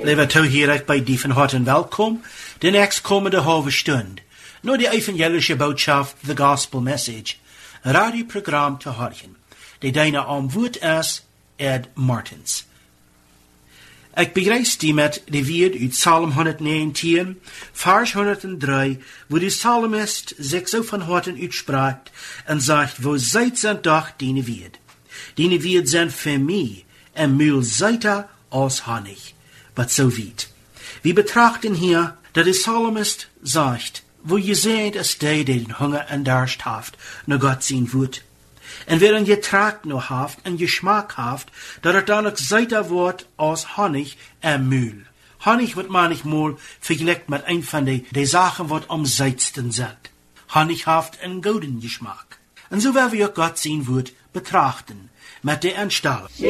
Lieber Toehierig bei die van harten welkom, de nächstkommende halve stund, nur die evangelische Botschaft, the Gospel Message, een radioprogram te horen, die deine woord is, Ed Martins. Ik begrijp die met de woord uit Psalm 119, vers 103, wo de psalmist zich zo van harten uitspraakt en zegt, wo zijt zijn doch die woord. Die woord zijn voor mij, en mühl zeiter als Honig. But so weit. Wir betrachten hier, dass der Psalmist sagt, wo je seht, es der den Hunger und Durst haft, nur Gott sein Wut. Und wer ein Getrag nur haft, ein Geschmack haft, dass er dann auch seiter wird als Honig und Mühl. Honig wird manchmal vergleicht mit ein von den Sachen, was am seitsten sind. Honig haft einen guten Geschmack. Und so werden wir auch Gott sein Wut betrachten, mit der Anstalt.